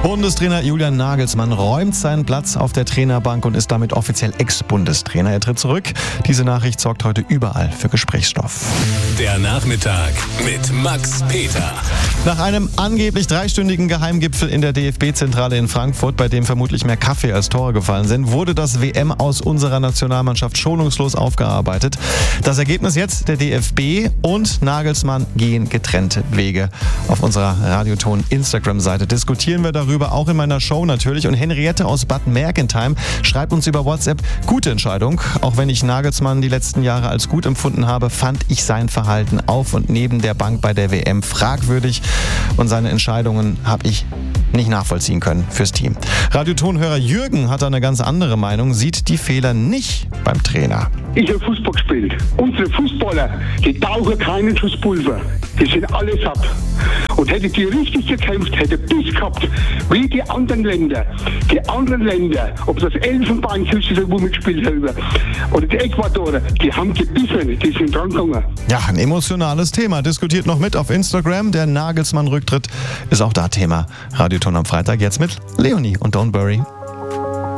Bundestrainer Julian Nagelsmann räumt seinen Platz auf der Trainerbank und ist damit offiziell Ex-Bundestrainer. Er tritt zurück. Diese Nachricht sorgt heute überall für Gesprächsstoff. Der Nachmittag mit Max Peter. Nach einem angeblich 3-stündigen Geheimgipfel in der DFB-Zentrale in Frankfurt, bei dem vermutlich mehr Kaffee als Tore gefallen sind, wurde das WM aus unserer Nationalmannschaft schonungslos aufgearbeitet. Das Ergebnis jetzt: der DFB und Nagelsmann gehen getrennte Wege. Auf unserer Radioton-Instagram-Seite diskutieren wir darüber, auch in meiner Show natürlich. Und Henriette aus Bad Mergentheim schreibt uns über WhatsApp: gute Entscheidung. Auch wenn ich Nagelsmann die letzten Jahre als gut empfunden habe, fand ich sein Verhalten auf und neben der Bank bei der WM fragwürdig. Und seine Entscheidungen habe ich nicht nachvollziehen können fürs Team. Radiotonhörer Jürgen hat da eine ganz andere Meinung, sieht die Fehler nicht beim Trainer. Ich habe Fußball gespielt. Unsere Fußballer, die tauchen keinen Schuss-Pulver. Die sind alle satt. Und hätte die richtig gekämpft, hätte Biss gehabt, wie die anderen Länder. Die anderen Länder, ob das Elfenbeinküste ist, wo wir gespielt haben, oder die Ecuadorer, die haben gebissen, die sind dran gegangen. Ja, ein emotionales Thema. Diskutiert noch mit auf Instagram. Der Nagelsmann-Rücktritt ist auch da Thema. Radioton am Freitag jetzt mit Leonie und Don't Worry.